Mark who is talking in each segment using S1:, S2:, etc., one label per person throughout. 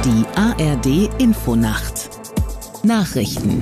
S1: Die ARD-Infonacht Nachrichten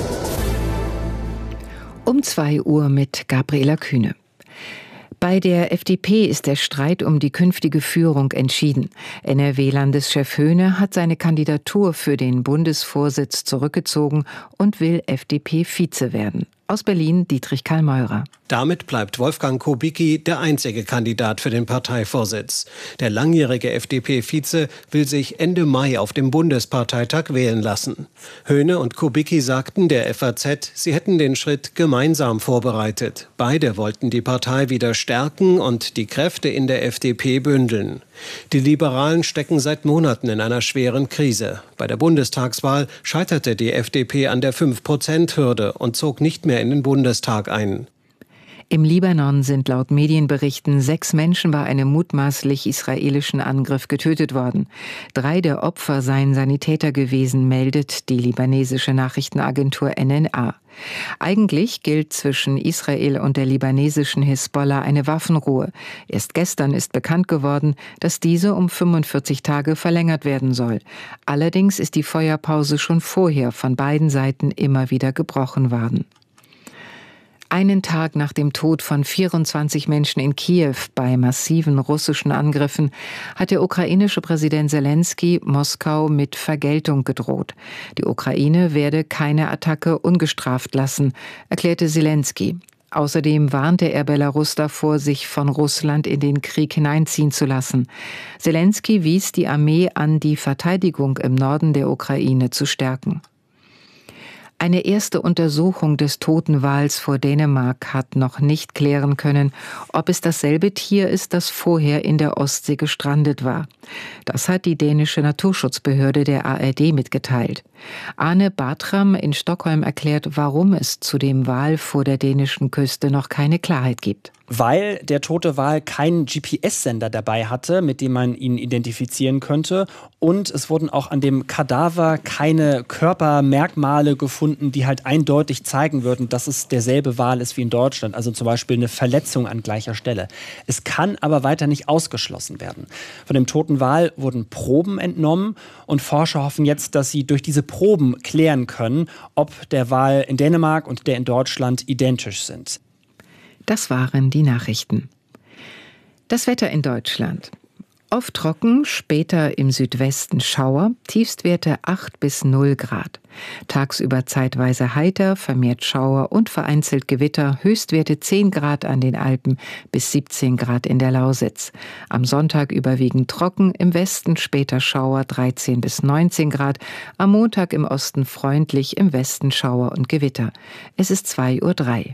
S2: Um 2 Uhr mit Gabriela Kühne. Bei der FDP ist der Streit um die künftige Führung entschieden. NRW-Landeschef Höhne hat seine Kandidatur für den Bundesvorsitz zurückgezogen und will FDP-Vize werden. Aus Berlin Dietrich Karl-Meurer.
S3: Damit bleibt Wolfgang Kubicki der einzige Kandidat für den Parteivorsitz. Der langjährige FDP-Vize will sich Ende Mai auf dem Bundesparteitag wählen lassen. Höhne und Kubicki sagten der FAZ, sie hätten den Schritt gemeinsam vorbereitet. Beide wollten die Partei wieder stärken und die Kräfte in der FDP bündeln. Die Liberalen stecken seit Monaten in einer schweren Krise. Bei der Bundestagswahl scheiterte die FDP an der 5%-Hürde und zog nicht mehr in den Bundestag ein.
S2: Im Libanon sind laut Medienberichten 6 Menschen bei einem mutmaßlich israelischen Angriff getötet worden. 3 der Opfer seien Sanitäter gewesen, meldet die libanesische Nachrichtenagentur NNA. Eigentlich gilt zwischen Israel und der libanesischen Hisbollah eine Waffenruhe. Erst gestern ist bekannt geworden, dass diese um 45 Tage verlängert werden soll. Allerdings ist die Feuerpause schon vorher von beiden Seiten immer wieder gebrochen worden. Einen Tag nach dem Tod von 24 Menschen in Kiew bei massiven russischen Angriffen hat der ukrainische Präsident Selenskyj Moskau mit Vergeltung gedroht. Die Ukraine werde keine Attacke ungestraft lassen, erklärte Selenskyj. Außerdem warnte er Belarus davor, sich von Russland in den Krieg hineinziehen zu lassen. Selenskyj wies die Armee an, die Verteidigung im Norden der Ukraine zu stärken. Eine erste Untersuchung des toten Wals vor Dänemark hat noch nicht klären können, ob es dasselbe Tier ist, das vorher in der Ostsee gestrandet war. Das hat die dänische Naturschutzbehörde der ARD mitgeteilt. Arne Bartram in Stockholm erklärt, warum es zu dem Wal vor der dänischen Küste noch keine Klarheit gibt.
S4: Weil der tote Wal keinen GPS-Sender dabei hatte, mit dem man ihn identifizieren könnte. Und es wurden auch an dem Kadaver keine Körpermerkmale gefunden, die halt eindeutig zeigen würden, dass es derselbe Wal ist wie in Deutschland. Also zum Beispiel eine Verletzung an gleicher Stelle. Es kann aber weiter nicht ausgeschlossen werden. Von dem toten Wal wurden Proben entnommen und Forscher hoffen jetzt, dass sie durch diese Proben klären können, ob der Wal in Dänemark und der in Deutschland identisch sind.
S2: Das waren die Nachrichten. Das Wetter in Deutschland. Oft trocken, später im Südwesten Schauer, Tiefstwerte 8 bis 0 Grad. Tagsüber zeitweise heiter, vermehrt Schauer und vereinzelt Gewitter, Höchstwerte 10 Grad an den Alpen bis 17 Grad in der Lausitz. Am Sonntag überwiegend trocken, im Westen später Schauer 13 bis 19 Grad, am Montag im Osten freundlich, im Westen Schauer und Gewitter. Es ist 2:03 Uhr.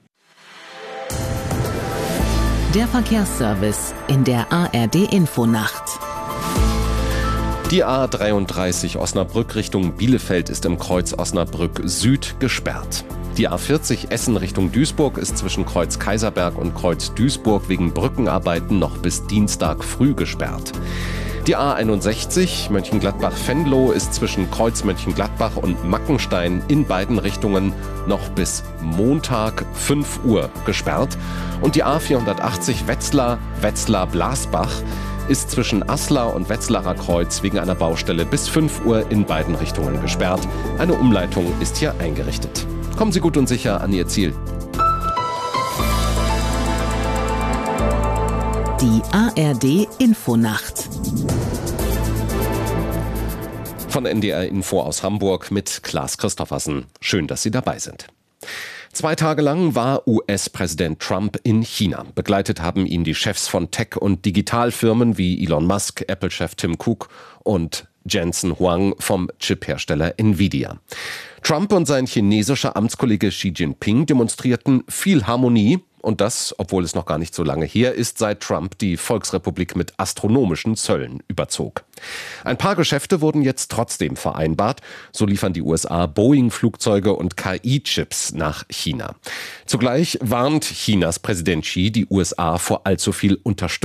S1: Der Verkehrsservice in der ARD-Infonacht.
S5: Die A33 Osnabrück Richtung Bielefeld ist im Kreuz Osnabrück Süd gesperrt. Die A40 Essen Richtung Duisburg ist zwischen Kreuz Kaiserberg und Kreuz Duisburg wegen Brückenarbeiten noch bis Dienstag früh gesperrt. Die A61 Mönchengladbach-Venlo ist zwischen Kreuz Mönchengladbach und Mackenstein in beiden Richtungen noch bis Montag 5 Uhr gesperrt. Und die A480 Wetzlar-Blasbach ist zwischen Aslar und Wetzlarer Kreuz wegen einer Baustelle bis 5 Uhr in beiden Richtungen gesperrt. Eine Umleitung ist hier eingerichtet. Kommen Sie gut und sicher an Ihr Ziel.
S1: Die ARD-Infonacht.
S5: Von NDR Info aus Hamburg mit Klaas Christoffersen. Schön, dass Sie dabei sind. 2 Tage lang war US-Präsident Trump in China. Begleitet haben ihn die Chefs von Tech- und Digitalfirmen wie Elon Musk, Apple-Chef Tim Cook und Jensen Huang vom Chiphersteller Nvidia. Trump und sein chinesischer Amtskollege Xi Jinping demonstrierten viel Harmonie. Und das, obwohl es noch gar nicht so lange her ist, seit Trump die Volksrepublik mit astronomischen Zöllen überzog. Ein paar Geschäfte wurden jetzt trotzdem vereinbart. So liefern die USA Boeing-Flugzeuge und KI-Chips nach China. Zugleich warnt Chinas Präsident Xi die USA vor allzu viel Unterstützung